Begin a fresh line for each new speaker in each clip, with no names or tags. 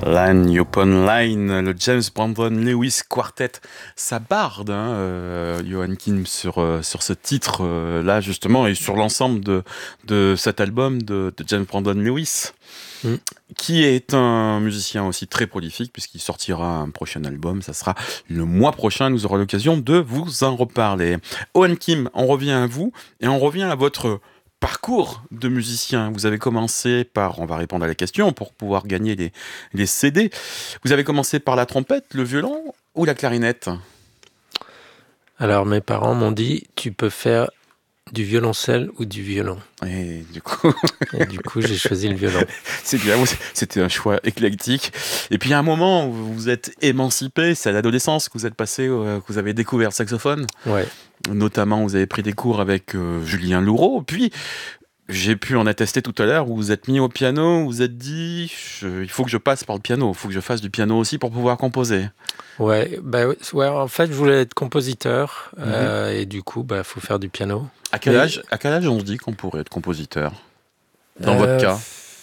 Line Upon Line, le James Brandon Lewis Quartet, ça barde, Johan Kim, sur ce titre-là, justement, et sur l'ensemble de cet album de James Brandon Lewis, qui est un musicien aussi très prolifique, puisqu'il sortira un prochain album, ça sera le mois prochain, nous aurons l'occasion de vous en reparler. Johan Kim, on revient à vous, et on revient à votre parcours de musicien. Vous avez commencé par, on va répondre à la question pour pouvoir gagner les CD. Vous avez commencé par la trompette, le violon ou la clarinette?
Alors mes parents m'ont dit, tu peux faire du violoncelle ou du violon.
Et du coup,
j'ai choisi le violon.
C'est bien, c'était un choix éclectique. Et puis à un moment où vous vous êtes émancipé, c'est à l'adolescence que vous êtes passé, que vous avez découvert le saxophone.
Ouais.
Notamment, vous avez pris des cours avec Julien Louraud. Puis, j'ai pu en attester tout à l'heure, vous vous êtes mis au piano, vous vous êtes dit, il faut que je passe par le piano, il faut que je fasse du piano aussi pour pouvoir composer.
Ouais, en fait, je voulais être compositeur, et du coup, faut faire du piano.
À quel âge on se dit qu'on pourrait être compositeur, dans votre cas?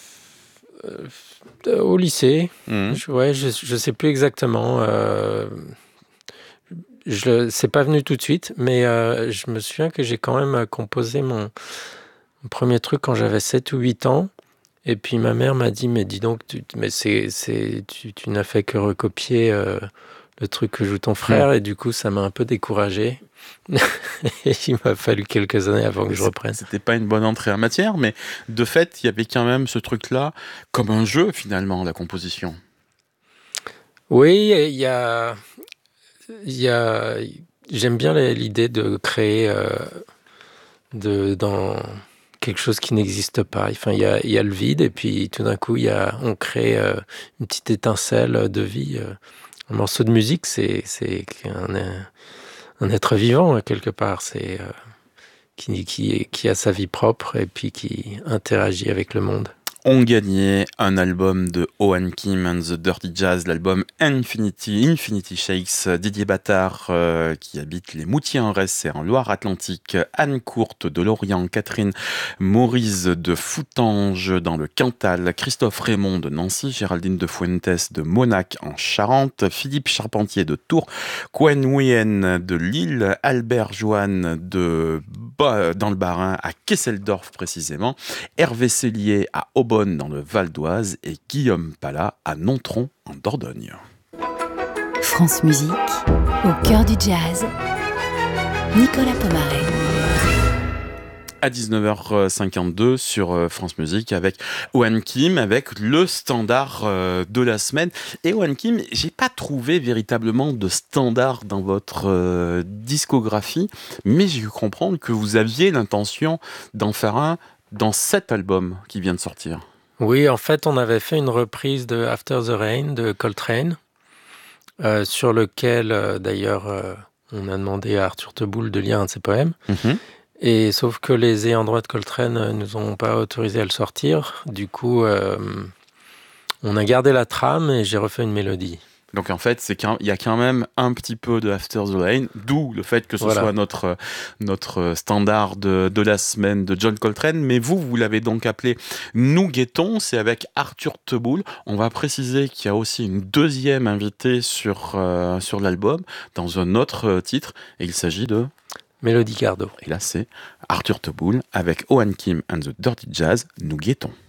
Au lycée, je sais plus exactement. C'est pas venu tout de suite, mais je me souviens que j'ai quand même composé mon premier truc quand j'avais 7 ou 8 ans. Et puis ma mère m'a dit, mais dis donc, tu n'as fait que recopier le truc que joue ton frère. Et du coup, ça m'a un peu découragé. Et il m'a fallu quelques années avant que je reprenne.
C'était pas une bonne entrée en matière, mais de fait, il y avait quand même ce truc-là, comme un jeu finalement, la composition.
Oui, j'aime bien l'idée de créer dans quelque chose qui n'existe pas. Enfin, il y a le vide, et puis tout d'un coup, on crée une petite étincelle de vie. Un morceau de musique, c'est un être vivant, quelque part. C'est qui a sa vie propre et puis qui interagit avec le monde.
On gagnait un album de Johan Kim and the Dirty Jazz, l'album Infinity Shakes, Didier Battard qui habite les Moutiers-en-Retz, c'est en Loire-Atlantique, Anne Courte de Lorient, Catherine Maurice de Foutanges dans le Cantal, Christophe Raymond de Nancy, Géraldine de Fuentes de Monac en Charente, Philippe Charpentier de Tours, Quen Nguyen de Lille, Albert Joanne dans le Bas-Rhin à Kesselsdorf précisément, Hervé Cellier à Aubonne dans le Val d'Oise et Guillaume Pala à Nontron en Dordogne.
France Musique, au cœur du jazz, Nicolas Pomaré.
À 19h52 sur France Musique avec Johan Kim, avec le standard de la semaine. Et Johan Kim, j'ai pas trouvé véritablement de standard dans votre discographie, mais j'ai pu comprendre que vous aviez l'intention d'en faire un dans cet album qui vient de sortir.
Oui, en fait, on avait fait une reprise de After the Rain de Coltrane, sur lequel, d'ailleurs, on a demandé à Arthur Teboul de lire un de ses poèmes. Et sauf que les ayants droit de Coltrane ne nous ont pas autorisé à le sortir. Du coup, on a gardé la trame et j'ai refait une mélodie.
Donc en fait, il y a quand même un petit peu de After the Rain, d'où le fait que ce soit notre standard de la semaine de John Coltrane. Mais vous l'avez donc appelé Nous Guettons, c'est avec Arthur Teboul. On va préciser qu'il y a aussi une deuxième invitée sur l'album, dans un autre titre, et il s'agit de
Mélodie Gardot.
Et là, c'est Arthur Teboul avec Johan Kim and the Dirty Jazz, Nous Guettons.